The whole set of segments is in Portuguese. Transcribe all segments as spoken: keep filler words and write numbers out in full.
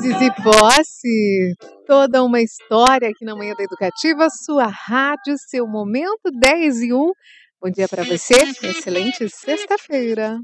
Zizi Posse, toda uma história aqui na Manhã da Educativa, sua rádio, seu momento dez e um. Bom dia para você, excelente sexta-feira.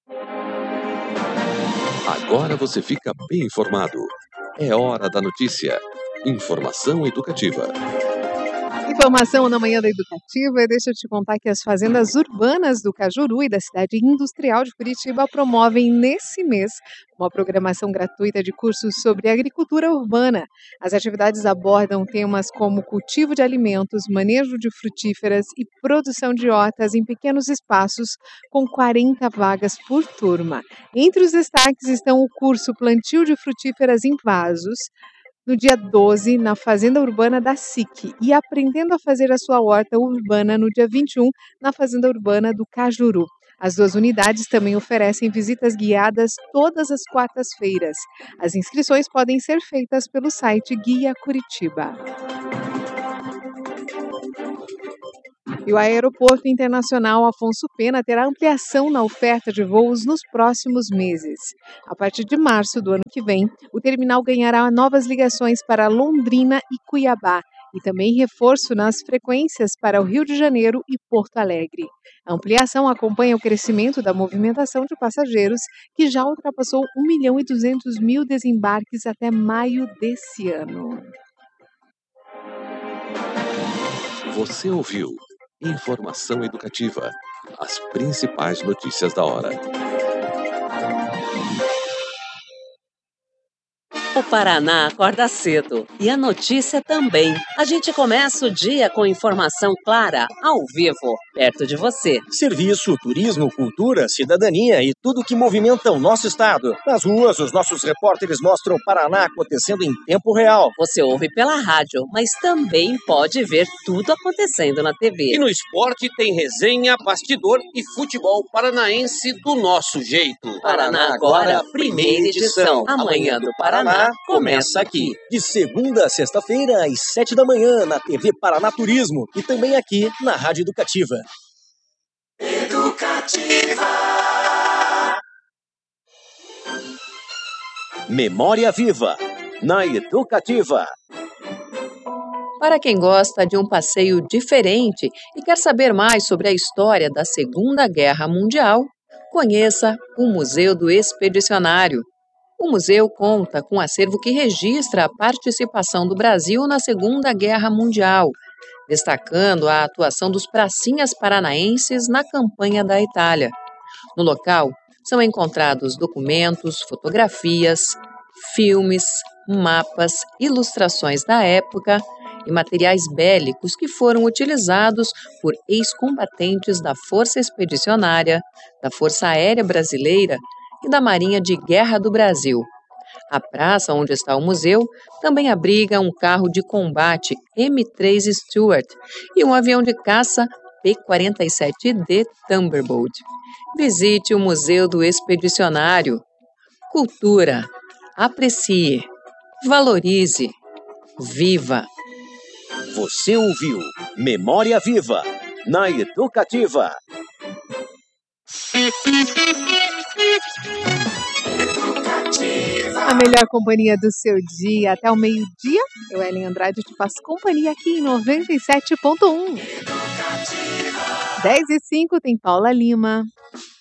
Agora você fica bem informado. É hora da notícia. Informação educativa. Informação na Manhã da Educativa, e deixa eu te contar que as fazendas urbanas do Cajuru e da cidade industrial de Curitiba promovem nesse mês uma programação gratuita de cursos sobre agricultura urbana. As atividades abordam temas como cultivo de alimentos, manejo de frutíferas e produção de hortas em pequenos espaços, com quarenta vagas por turma. Entre os destaques estão o curso Plantio de Frutíferas em Vasos, no dia doze, na Fazenda Urbana da S I C, e Aprendendo a Fazer a Sua Horta Urbana, no dia vinte e um, na Fazenda Urbana do Cajuru. As duas unidades também oferecem visitas guiadas todas as quartas-feiras. As inscrições podem ser feitas pelo site Guia Curitiba. E o Aeroporto Internacional Afonso Pena terá ampliação na oferta de voos nos próximos meses. A partir de março do ano que vem, o terminal ganhará novas ligações para Londrina e Cuiabá, e também reforço nas frequências para o Rio de Janeiro e Porto Alegre. A ampliação acompanha o crescimento da movimentação de passageiros, que já ultrapassou um milhão e duzentos mil desembarques até maio desse ano. Você ouviu Informação Educativa. As principais notícias da hora. O Paraná acorda cedo e a notícia também. A gente começa o dia com informação clara, ao vivo, perto de você. Serviço, turismo, cultura, cidadania e tudo que movimenta o nosso estado. Nas ruas, os nossos repórteres mostram o Paraná acontecendo em tempo real. Você ouve pela rádio, mas também pode ver tudo acontecendo na T V. E no esporte tem resenha, bastidor e futebol paranaense do nosso jeito. Paraná Agora, primeira edição. Amanhã do Paraná começa aqui. De segunda a sexta-feira, às sete da manhã, na T V Paraná Turismo e também aqui na Rádio Educativa. Educativa. Memória Viva, na Educativa. Para quem gosta de um passeio diferente e quer saber mais sobre a história da Segunda Guerra Mundial, conheça o Museu do Expedicionário. O museu conta com um acervo que registra a participação do Brasil na Segunda Guerra Mundial, destacando a atuação dos pracinhas paranaenses na campanha da Itália. No local, são encontrados documentos, fotografias, filmes, mapas, ilustrações da época e materiais bélicos que foram utilizados por ex-combatentes da Força Expedicionária, da Força Aérea Brasileira e da Marinha de Guerra do Brasil. A praça onde está o museu também abriga um carro de combate M três Stuart e um avião de caça P quarenta e sete D Thunderbolt. Visite o Museu do Expedicionário. Cultura. Aprecie. Valorize. Viva. Você ouviu Memória Viva, na Educativa. A melhor companhia do seu dia até o meio-dia. Eu, Ellen Andrade, te faço companhia aqui em noventa e sete ponto um. dez e cinco tem Paula Lima.